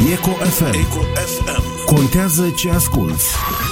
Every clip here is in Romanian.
Eco FM. Contează ce asculți.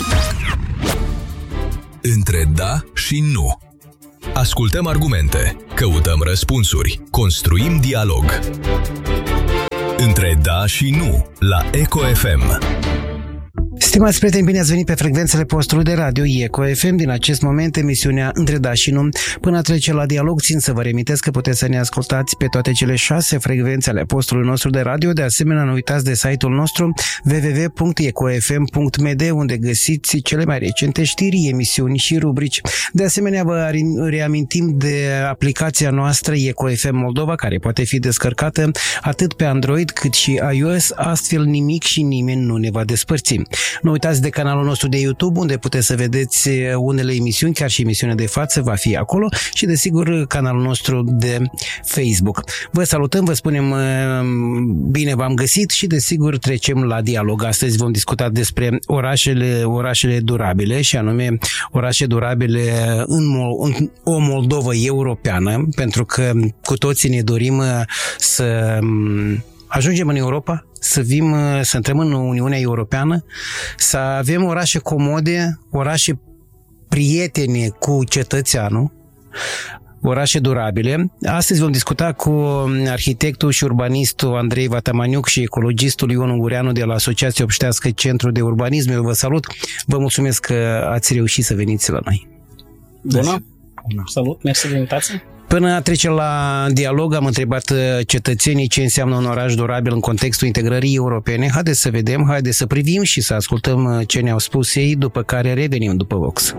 Între da și nu. Ascultăm argumente, căutăm răspunsuri, construim dialog. Între da și nu, la Eco FM. Stimați prieteni, bine ați venit pe frecvențele postului de radio Eco FM. Din acest moment, emisiunea Între da și nu. Până a trece la dialog, țin să vă reamintesc că puteți să ne ascultați pe toate cele 6 frecvențe ale postului nostru de radio. De asemenea, nu uitați de site-ul nostru www.ecofm.md, unde găsiți cele mai recente știri, emisiuni și rubrici. De asemenea, vă reamintim de aplicația noastră Eco FM Moldova, care poate fi descărcată atât pe Android cât și iOS, astfel nimic și nimeni nu ne va despărți. Nu uitați de canalul nostru de YouTube, unde puteți să vedeți unele emisiuni, chiar și emisiunea de față va fi acolo, și desigur canalul nostru de Facebook. Vă salutăm, vă spunem bine v-am găsit și desigur trecem la dialog. Astăzi vom discuta despre orașele durabile, și anume orașe durabile în o Moldovă europeană, pentru că cu toții ne dorim să ajungem în Europa, să intrăm în Uniunea Europeană, să avem orașe comode, orașe prietene cu cetățeanul, orașe durabile. Astăzi vom discuta cu arhitectul și urbanistul Andrei Vatamaniuc și ecologistul Ion Ungureanu de la Asociația Obștească Centru de Urbanism. Eu vă salut, vă mulțumesc că ați reușit să veniți la noi. Bună! Salut, mersi de invitație! Până a trece la dialog, am întrebat cetățenii ce înseamnă un oraș durabil în contextul integrării europene. Haideți să vedem, haideți să privim și să ascultăm ce ne-au spus ei, după care revenim după Vox.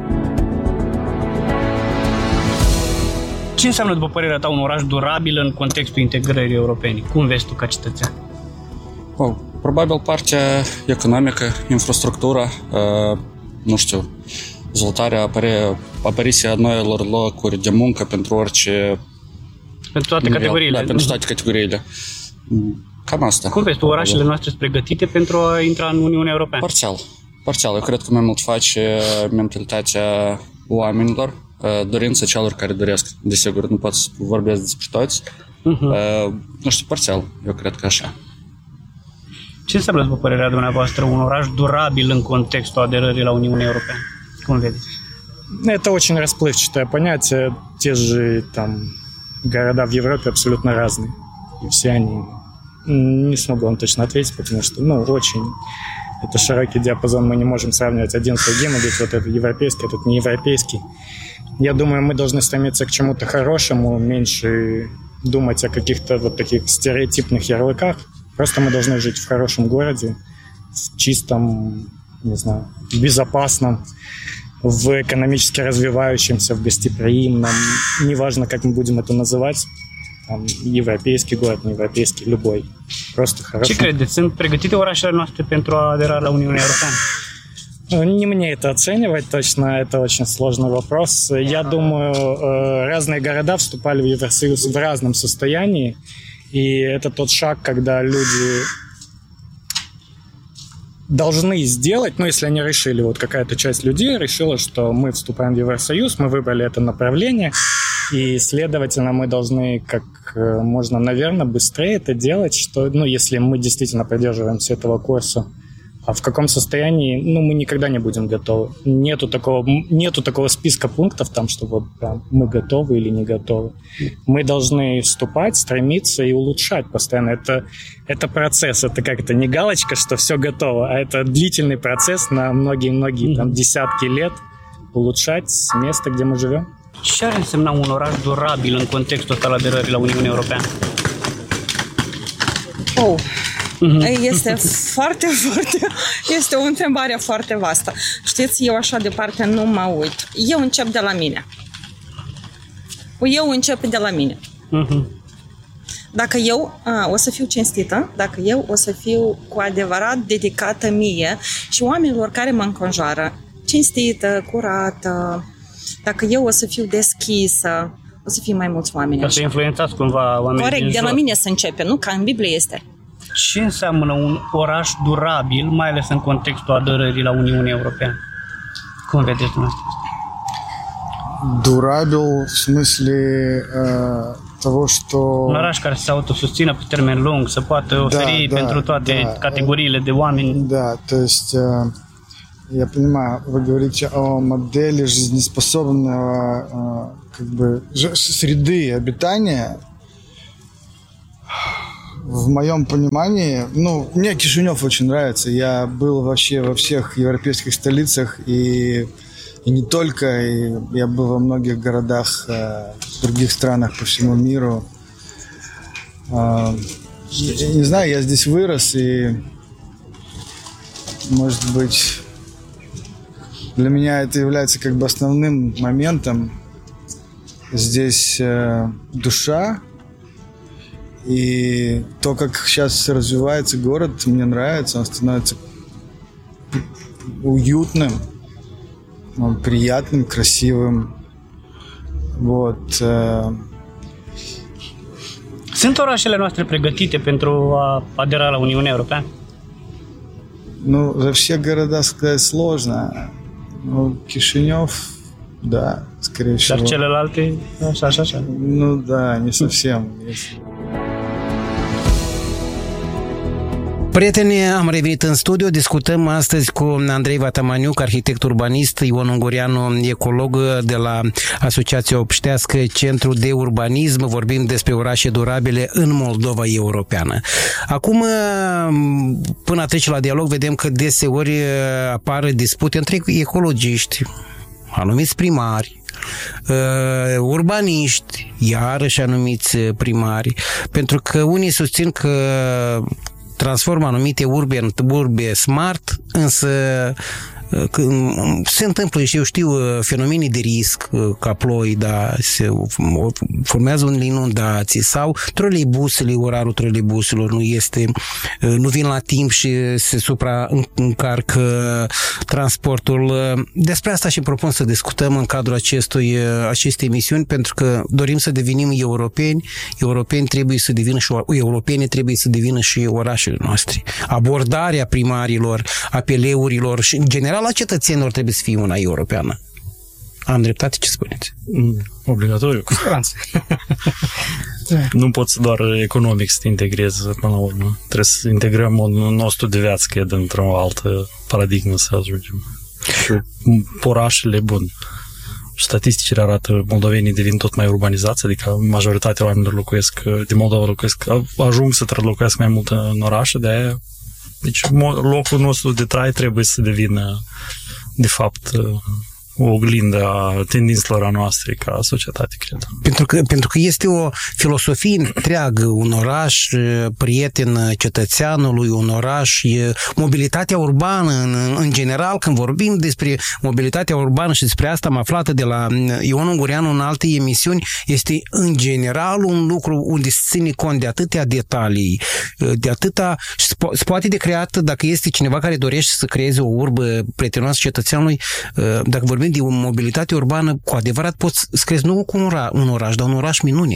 Ce înseamnă, după părerea ta, un oraș durabil în contextul integrării europene? Cum vezi tu ca cetățean? Probabil partea economică, infrastructura, nu știu, dezvoltarea, apariția noilor locuri de muncă pentru orice... Pentru toate categoriile. Da, pentru toate categoriile. Cam asta. Cum vezi tu, orașele noastre sunt pregătite pentru a intra în Uniunea Europeană? Parțial. Eu cred că mai mult face mentalitatea oamenilor, dorința celor care doresc. Desigur, nu pot să vorbesc despre toți. Nu știu, parțial. Eu cred că așa. Ce înseamnă, după părerea dumneavoastră, un oraș durabil în contextul aderării la Uniunea Europeană? Cum видите? Это очень расплывчатое понятие. Те же там города в Европе абсолютно разные. И все они... Не смогу вам точно ответить, потому что, очень... Это широкий диапазон, мы не можем сравнивать один с другим и говорить, вот это европейский, этот не европейский. Я думаю, мы должны стремиться к чему-то хорошему, меньше думать о каких-то вот таких стереотипных ярлыках. Просто мы должны жить в хорошем городе, в чистом, не знаю, безопасном, в экономически развивающемся, в гостеприимном, неважно, как мы будем это называть, там, европейский город, не европейский, любой, просто хороший. Ce credeți? Sunt pregătite orașele noastre pentru a adera la Uniunea Europeană? Не мне это оценивать точно, это очень сложный вопрос. Я думаю, разные города вступали в Евросоюз в разном состоянии, и это тот шаг, когда люди должны сделать, если они решили, вот какая-то часть людей решила, что мы вступаем в Евросоюз, мы выбрали это направление, и, следовательно, мы должны как можно, наверное, быстрее это делать, что, если мы действительно придерживаемся этого курса, а в каком состоянии, мы никогда не будем готовы. Нету такого списка пунктов, там, что вот прям мы готовы или не готовы. Мы должны вступать, стремиться и улучшать постоянно. Это процесс, это не галочка, что все готово, а это длительный процесс на многие-многие там десятки лет улучшать место, где мы живем. Ce ar însemna un oraș durabil în contextul ăsta al aderării la Uniunea Europeană? Este este o întrebare foarte vastă. Știți, eu așa departe nu mă uit. Eu încep de la mine. Dacă eu o să fiu cinstită, dacă eu o să fiu cu adevărat dedicată mie și oamenilor care mă înconjoară, cinstită, curată, dacă eu o să fiu deschisă, o să fie mai mulți oameni. Ca să influențați cumva oamenii. Corect, de la mine să începe, nu? Ca în Biblie este. Ce înseamnă un oraș durabil, mai ales în contextul aderării la Uniunea Europeană? Cum vedeți dumneavoastră? Durabil, в смысле того, что... Un oraș care să se autosusțină pe termen lung, să poată oferi pentru toate categoriile de oameni. Да, то есть я понимаю, вы говорите о модели жизнеспособного как бы среды обитания. В моем понимании, мне Кишинев очень нравится. Я был вообще во всех европейских столицах и не только. И я был во многих городах, в других странах по всему миру. Не знаю, я здесь вырос, и, может быть, для меня это является как бы основным моментом. Здесь душа. И то, как сейчас развивается город, мне нравится. Он становится уютным, приятным, красивым. Вот. Sunt orașele noastre pregătite pentru a adera la Uniunea Europeană? За все города сказать сложно. Кишинев, да, скорее всего. Dar celelalte, așa. Да, не совсем. Prieteni, am revenit în studio, discutăm astăzi cu Andrei Vatamaniuc, arhitect urbanist, Ion Ungureanu, ecolog de la Asociația Obștească Centru de Urbanism. Vorbim despre orașe durabile în Moldova europeană. Acum, până a trece la dialog, vedem că deseori apar dispute între ecologiști, anumiți primari, urbaniști, iarăși anumiți primari, pentru că unii susțin că transformă anumite urbe în urbe smart, însă se întâmplă, și eu știu, fenomene de risc, ca ploi, se formează unele inundații, sau troleibusele, orarul troleibuselor nu vin la timp și se supraîncarcă transportul. Despre asta și propun să discutăm în cadrul acestei emisiuni, pentru că dorim să devenim europeni. Europeni trebuie să devină și orașele noastre. Abordarea primarilor, apeleurilor și, în general, la cetățenilor trebuie să fie una europeană. Am dreptate? Ce spuneți? Obligatoriu. Cu siguranță. Nu poți doar economic să te integrezi până la urmă. Trebuie să integrăm modul nostru de viață, că e dintr-o altă paradigmă să ajungem. Și orașele, bun. Statisticile arată, moldovenii devin tot mai urbanizați, adică majoritatea oamenilor din Moldova ajung să locuiască mai mult în orașe, de aia. Deci locul nostru de trai trebuie să devină, de fapt, o oglindă a tendințelor noastre ca societate, cred. Pentru că este o filosofie întreagă, un oraș prieten cetățeanului, un oraș, mobilitatea urbană în general. Când vorbim despre mobilitatea urbană și despre asta am aflat de la Ion Ungureanu în alte emisiuni, este în general un lucru unde se ține cont de atâtea detalii, de atâta, se poate de creat, dacă este cineva care dorește să creeze o urbă prietenoasă cetățeanului, dacă vorbim de o mobilitate urbană, cu adevărat poți să crezi nu cu un oraș, dar un oraș minune.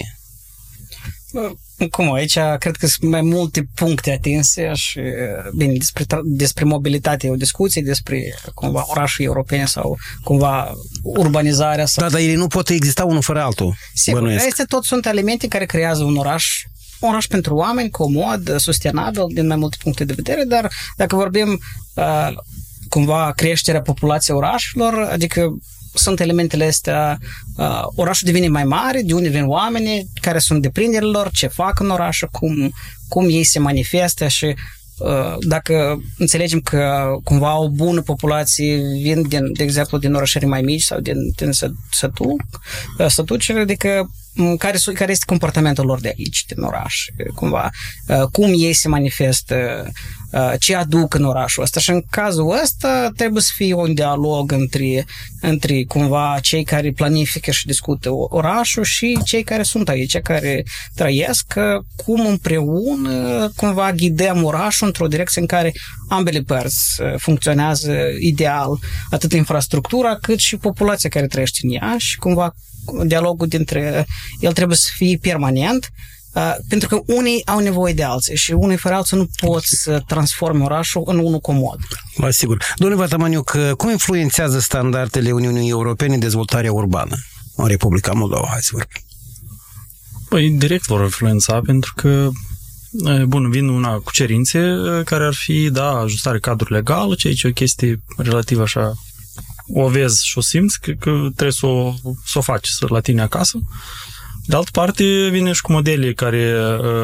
Cum, aici cred că sunt mai multe puncte atinse și, bine, despre mobilitate, o discuție despre, cumva, orașul europene sau, cumva, urbanizarea. Sau... Dar ele nu pot exista unul fără altul. Sigur, astea tot sunt elemente care creează un oraș pentru oameni, comod, sustenabil, din mai multe puncte de vedere, dar dacă vorbim cumva creșterea populației orașelor, adică sunt elementele astea, orașul devine mai mare, de unde vin oamenii, care sunt deprinderile lor, ce fac în oraș, cum ei se manifestă și dacă înțelegem că cumva o bună populație vin, de exemplu, din orașări mai mici sau din sătuceri, adică care este comportamentul lor de aici, din oraș, cumva, cum ei se manifestă, ce aduc în orașul ăsta. Și în cazul ăsta trebuie să fie un dialog între cumva cei care planifică și discută orașul și cei care sunt aici, care trăiesc, cum împreună cumva ghidăm orașul într-o direcție în care ambele părți funcționează ideal, atât infrastructura cât și populația care trăiește în ea, și cumva dialogul dintre el trebuie să fie permanent, pentru că unii au nevoie de alții și unii fără alții nu pot să transforme orașul în unul comod. Sigur. Domnule Vatamaniuc, cum influențează standardele Uniunii Europene dezvoltarea urbană în Republica Moldova? Hai să vorbim. Păi, direct vor influența, pentru că bun, vin una cu cerințe care ar fi, da, ajustare cadru legal, ceea ce e o chestie relativ așa, o vezi și o simți, că trebuie să o faci la tine acasă. De altă parte, vine și cu modele care,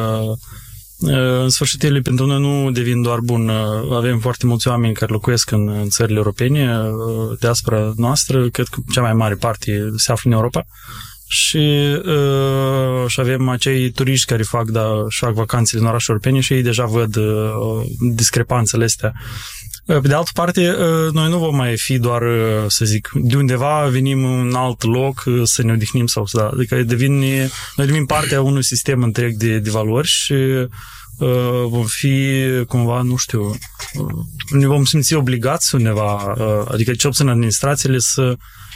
în sfârșit, ele pentru noi nu devin doar bun. Avem foarte mulți oameni care locuiesc în țările europene, diaspora noastră, cred că cea mai mare parte se află în Europa. Și avem acei turiști care fac vacanțele în orașe europene și ei deja văd discrepanțele astea. Pe de altă parte, noi nu vom mai fi doar, să zic, de undeva venim în alt loc să ne odihnim sau să... Adică noi devenim partea unui sistem întreg de valori și vom fi cumva, nu știu, ne vom simți obligați undeva, adică cel puțin administrațiile să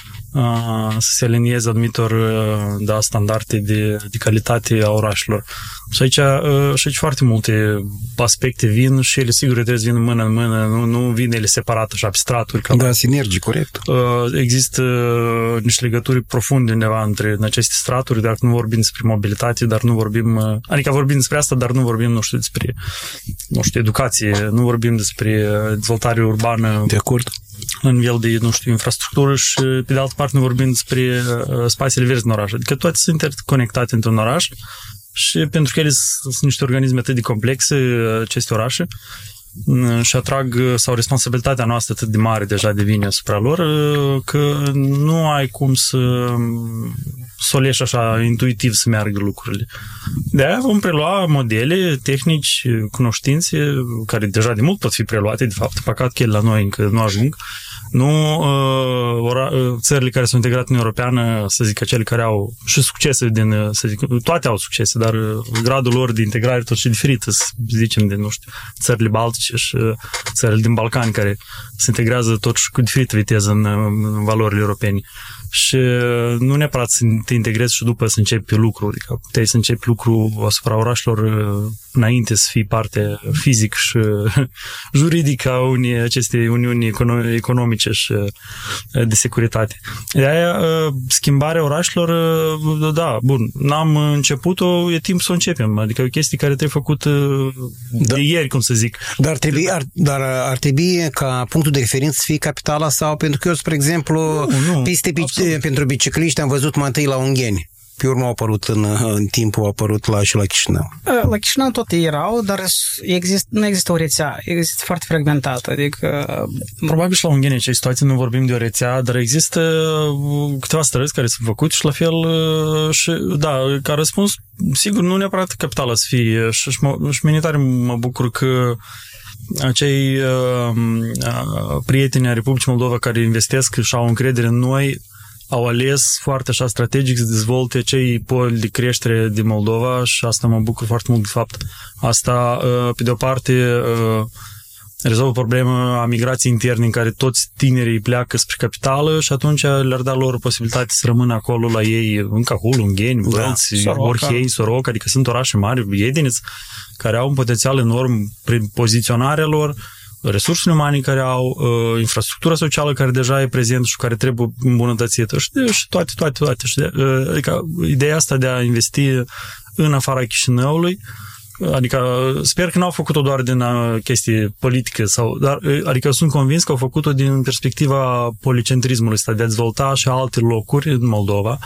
se alinieze anumitor standarde de calitate a orașelor. Și aici foarte multe aspecte vin și ele sigur trebuie să vină mână în mână, nu vin ele separate așa pe straturi. Da, sinergii, corect. Există niște legături profunde undeva între aceste straturi, dar nu vorbim despre mobilitate, dar nu vorbim, adică vorbim despre asta, dar nu vorbim, nu știu, despre educație, nu vorbim despre dezvoltare urbană. De acord. La nivel de, nu știu, infrastructură și, pe de altă parte, nu vorbim despre spațiile verzi în oraș. Adică toate sunt interconectate într-un oraș și pentru că ele sunt niște organisme atât de complexe, aceste orașe, și atrag, sau responsabilitatea noastră atât de mare deja devine asupra lor, că nu ai cum să o leși așa intuitiv să meargă lucrurile. De-aia vom prelua modele, tehnici, cunoștințe, care deja de mult pot fi preluate, de fapt, păcat că ele la noi încă nu ajung. Nu țările care sunt integrate în Europeană, să zic, cele care au și succese să zic, toate au succese, dar gradul lor de integrare tot și diferit, să zicem, de, nu știu, țările baltice și țările din Balcani, care se integrează tot și cu diferită viteză în valorile europene. Și nu neapărat să te integrezi și după să începi lucru, adică puteai să începi lucru asupra orașelor înainte să fii parte fizic și juridică a acestei uniuni economice și de securitate. De aia, schimbarea orașelor, da, bun, n-am început-o, e timp să o începem, adică e o chestie care trebuie făcută de ieri, cum să zic. Dar ar trebui ca punctul de referință să fie capitala sau, pentru că eu, spre exemplu, piste pentru bicicliști am văzut mai întâi la Ungheni. Pe urmă au apărut în timp, au apărut și la Chișinău. La Chișinău tot erau, dar nu există o rețea, există foarte fragmentată. Adică... Probabil și la Ungheni acea situație nu vorbim de o rețea, dar există câteva străzi care sunt făcute și la fel și, da, ca răspuns, sigur, nu neapărat capitala să fie și militari mă bucur că acei prieteni ai Republicii Moldova care investesc și au încredere în noi au ales foarte așa strategic să dezvolte acei poli de creștere din Moldova și asta mă bucur foarte mult de fapt. Asta, pe de o parte, rezolvă problema a migrației interne în care toți tinerii pleacă spre capitală și atunci le-ar da lor posibilitate să rămână acolo la ei, în Cahul, Ungheni, Bălți, Orhei, Soroca, adică sunt orașe mari, Iediniț, care au un potențial enorm prin poziționarea lor, resursele umane care au, infrastructura socială care deja e prezentă și care trebuie îmbunătățită și toate. Adică ideea asta de a investi în afara Chișinăului, adică sper că n-au făcut-o doar din chestie politică, adică sunt convins că au făcut-o din perspectiva policentrismului ăsta, de a dezvolta și alte locuri în Moldova.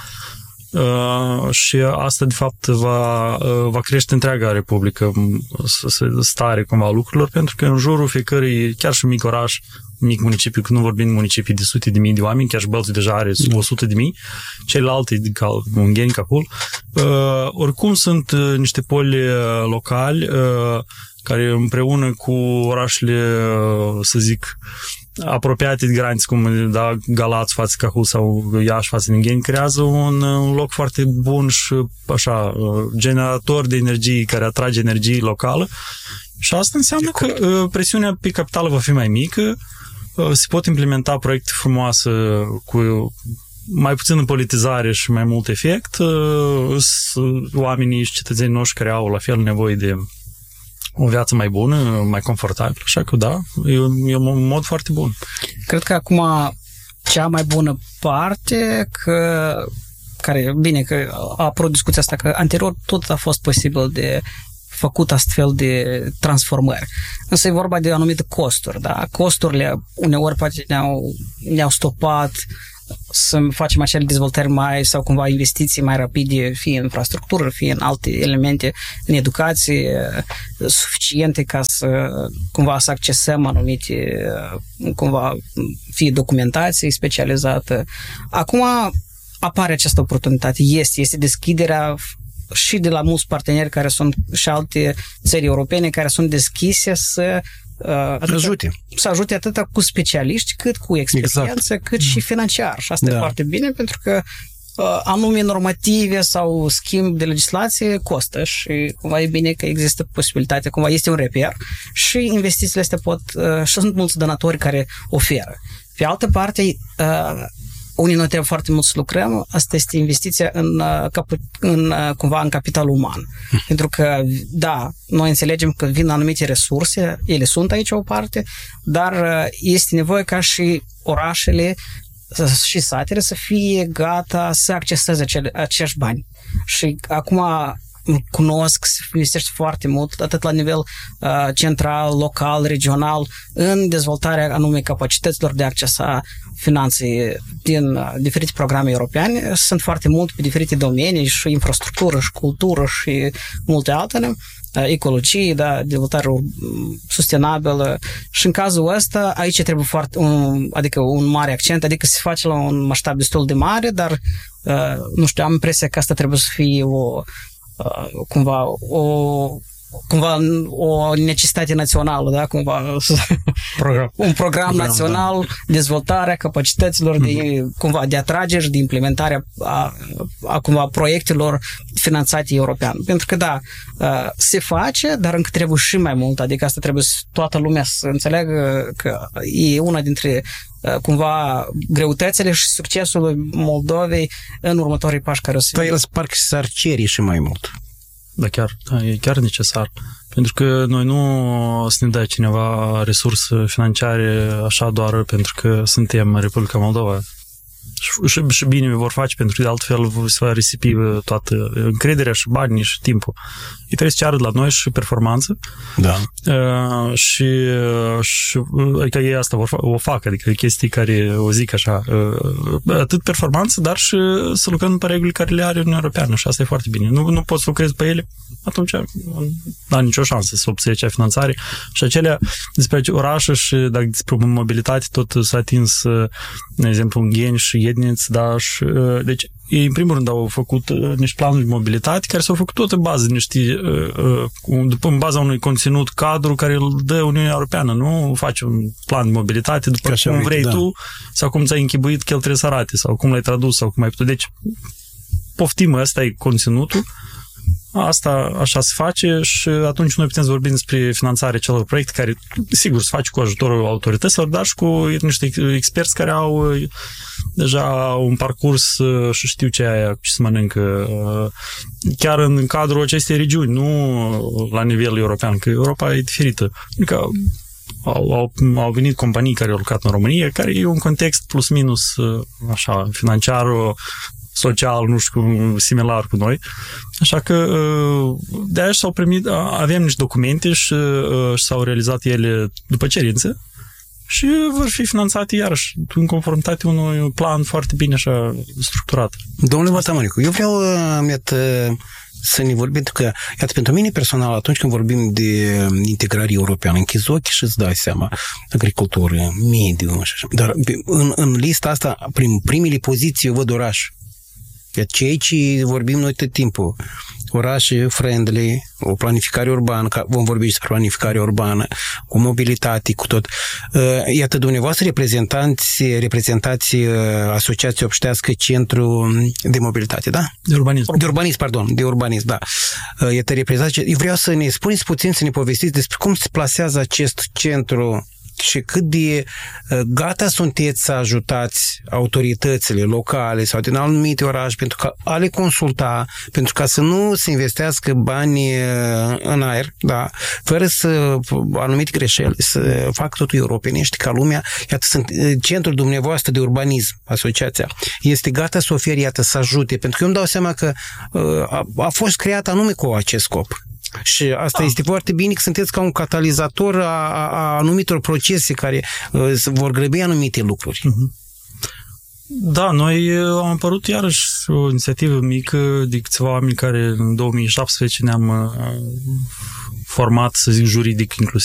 Și asta de fapt va crește întreaga republică stare cumva lucrurilor, pentru că în jurul fiecărui, chiar și mic oraș, mic municipiu, că nu vorbim municipii de sute de mii de oameni, chiar și Bălți deja are 100 de mii, celelalte, ca Ungheni, Cahul, oricum sunt niște poli locali care împreună cu orașele, să zic, apropiate de granițe, cum Galați față Cahul sau Iași față Ungheni, creează un loc foarte bun și așa, generator de energie care atrage energie locală și asta înseamnă că presiunea pe capitală va fi mai mică, se pot implementa proiecte frumoase cu mai puțină politizare și mai mult efect, oamenii și cetățenii noștri care au la fel nevoie de o viață mai bună, mai confortabilă, așa că da, e un mod foarte bun. Cred că acum cea mai bună parte că care, bine că a apărut discuția asta, că anterior tot a fost posibil de făcut astfel de transformări. Însă e vorba de anumite costuri, da? Costurile uneori poate ne-au stopat să facem acele dezvoltări sau cumva investiții mai rapide, fie în infrastructură, fie în alte elemente, în educație, suficiente ca să accesăm anumite, cumva, fie documentație specializată. Acum apare această oportunitate, este deschiderea și de la mulți parteneri care sunt și alte țări europene care sunt deschise să ajute atât cu specialiști, cât cu experiență, cât și financiar. Și asta e foarte bine, pentru că anume normative sau schimb de legislație costă și cumva e bine că există posibilitatea, cumva este un reper și investițiile astea și sunt mulți donatori care oferă. Pe altă parte, unii noi trebuie foarte mult să lucrăm, asta este investiția în capitalul uman. Pentru că, da, noi înțelegem că vin anumite resurse, ele sunt aici o parte, dar este nevoie ca și orașele și satele să fie gata să acceseze acești bani. Și acum cunosc, se investește foarte mult, atât la nivel central, local, regional, în dezvoltarea anume capacităților de a accesa finanțe din diferite programe europene. Sunt foarte mult pe diferite domenii, și infrastructură, și cultură, și multe altele, ecologie, da, dezvoltare sustenabilă. Și în cazul ăsta, aici trebuie adică un mare accent, adică se face la un maștab destul de mare, dar, nu știu, am impresia că asta trebuie să fie cumva o necesitate națională, da? Cumva un program național, dezvoltarea capacităților de atragere și de implementare a cumva proiectelor finanțate european. Pentru că da, se face, dar încă trebuie și mai mult, adică asta trebuie toată lumea să înțeleagă că e una dintre cumva greutățile și succesul Moldovei în următorii pași care o să fie. Dar el parcă s-ar ceri și mai mult. Da, e chiar necesar. Pentru că noi nu să ne dea cineva resurse financiare așa doar pentru că suntem Republica Moldova. Și bine vor face, pentru că de altfel se va risipi toată încrederea și banii și timpul. Ei trebuie să ceară de la noi și performanță. Da. Și adică ei asta o fac, adică chestii care o zic așa, atât performanță, dar și să lucrăm pe regulile care le are Uniunea Europeană și asta e foarte bine. Nu poți să lucrezi pe ele, atunci nu ai nicio șansă să obții acea finanțare. Și acelea despre orașe și dacă despre mobilitate tot s-a atins, de exemplu, în Gheni și Iedniț, da, și deci ei în primul rând au făcut niște planuri de mobilitate care s-au făcut tot în bază în baza unui conținut cadru care îl dă Uniunea Europeană. Nu faci un plan de mobilitate după cum vrei tu sau cum ți-ai închipuit că el trebuie să arate sau cum l-ai tradus sau cum ai putut. Deci poftim, ăsta e conținutul. Asta așa se face și atunci noi putem să vorbim despre finanțarea celor proiecte care, sigur, se face cu ajutorul autorităților, dar și cu niște experți care au deja un parcurs și știu ce se mănâncă chiar în cadrul acestei regiuni, nu la nivel european, că Europa e diferită. Adică au venit companii care au lucrat în România, care e un context plus minus așa, financiar, social, nu știu, similar cu noi. Așa că de aia s-au primit, avem niște documente și s-au realizat ele după cerință și vor fi finanțate iarăși în conformitate unui plan foarte bine așa structurat. Domnule Batamănicu, eu vreau să ne vorbim, pentru că, iată, pentru mine personal, atunci când vorbim de integrare europeană, închizi ochii și îți dai seama, agricultură, mediu, și așa. Dar în lista asta, prin primele poziții, eu văd oraș. Ceea ce vorbim noi tot timpul, orașe friendly, o planificare urbană, vom vorbi despre planificare urbană, cu mobilitate, cu tot. Iată, dumneavoastră reprezentați Asociația Obștească Centru de Mobilitate, da? De urbanism. De urbanism, da. Iată, reprezentați. Eu vreau să ne spuneți puțin, să ne povestiți despre cum se plasează acest centru și cât de gata sunteți să ajutați autoritățile locale sau din anumite orașe pentru că a le consulta, pentru ca să nu se investească bani în aer, da, fără să anumite greșeli, să facă totul europenești ca lumea. Iată, sunt centrul dumneavoastră de urbanism, asociația, este gata să ofere, iată, să ajute, pentru că eu îmi dau seama că a fost creat anume cu acest scop. Și asta este foarte bine că sunteți ca un catalizator a anumitor procese care vor grăbi anumite lucruri. Da, noi am apărut iarăși o inițiativă mică de câțiva oameni care în 2017 ne-am format, să zic, juridic inclusiv